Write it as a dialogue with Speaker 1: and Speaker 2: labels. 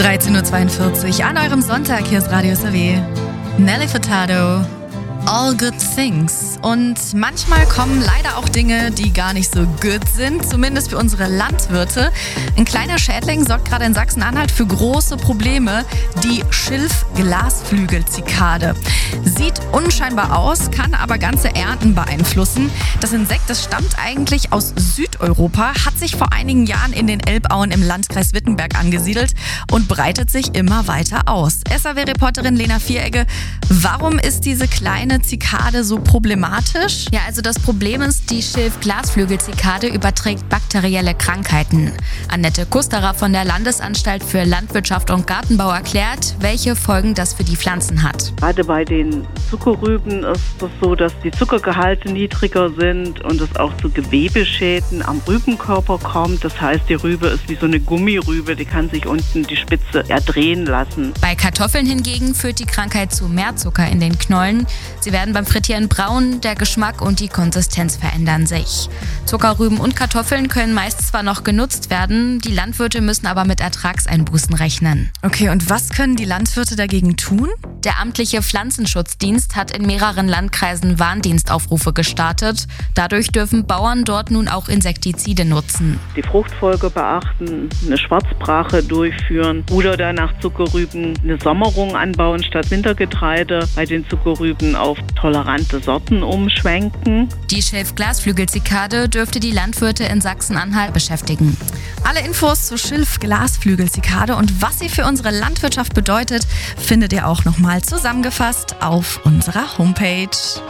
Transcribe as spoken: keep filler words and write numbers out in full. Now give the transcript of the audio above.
Speaker 1: dreizehn Uhr zweiundvierzig an eurem Sonntag. Hier ist Radio S R W. Nelly Furtado, All Good Things. Und manchmal kommen leider auch Dinge, die gar nicht so good sind, zumindest für unsere Landwirte. Ein kleiner Schädling sorgt gerade in Sachsen-Anhalt für große Probleme. Die Schilf-Glasflügel-Zikade. Sieht unscheinbar aus, kann aber ganze Ernten beeinflussen. Das Insekt, das stammt eigentlich aus Südeuropa, hat sich vor einigen Jahren in den Elbauen im Landkreis Wittenberg angesiedelt und breitet sich immer weiter aus. S R W-Reporterin Lena Vieregge, warum ist diese kleine Zikade so problematisch?
Speaker 2: Ja, also das Problem ist, die Schilf-Glasflügel-Zikade überträgt bakterielle Krankheiten. Annette Kusterer von der Landesanstalt für Landwirtschaft und Gartenbau erklärt, welche Folgen das für die Pflanzen hat.
Speaker 3: Gerade bei den Zuckerrüben ist es so, dass die Zuckergehalte niedriger sind und es auch zu Gewebeschäden am Rübenkörper kommt. Das heißt, die Rübe ist wie so eine Gummirübe, die kann sich unten die Spitze ja drehen lassen.
Speaker 2: Bei Kartoffeln hingegen führt die Krankheit zu mehr Zucker in den Knollen. Sie werden beim Frittieren braun, der Geschmack und die Konsistenz verändern sich. Zuckerrüben und Kartoffeln können meist zwar noch genutzt werden, die Landwirte müssen aber mit Ertragseinbußen rechnen.
Speaker 1: Okay, und was können die Landwirte dagegen tun?
Speaker 2: Der amtliche Pflanzenschutzdienst hat in mehreren Landkreisen Warndienstaufrufe gestartet. Dadurch dürfen Bauern dort nun auch Insektizide nutzen.
Speaker 3: Die Fruchtfolge beachten, eine Schwarzbrache durchführen oder dann nach Zuckerrüben eine Sommerung anbauen statt Wintergetreide. Bei den Zuckerrüben auf tolerante Sorten umschwenken.
Speaker 2: Die Schilf-Glasflügel-Zikade dürfte die Landwirte in Sachsen-Anhalt beschäftigen.
Speaker 1: Alle Infos zur Schilf-Glasflügel-Zikade und was sie für unsere Landwirtschaft bedeutet, findet ihr auch nochmal zusammengefasst auf unserer Homepage.